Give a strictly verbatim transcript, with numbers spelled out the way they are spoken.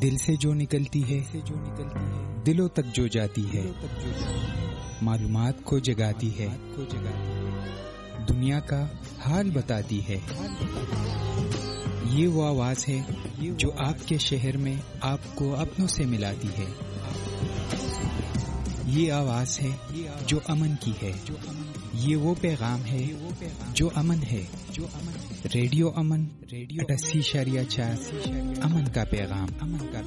दिल से जो निकलती है दिलों तक जो जाती है, मालूमात को जगाती है, दुनिया का हाल बताती है। ये वो आवाज है जो आपके शहर में आपको अपनों से मिलाती है। ये आवाज है जो अमन की है। ये वो पैगाम है जो अमन है। रेडियो अमन, रेडियो अस्सी इशारिया चार, अमन का पैगाम।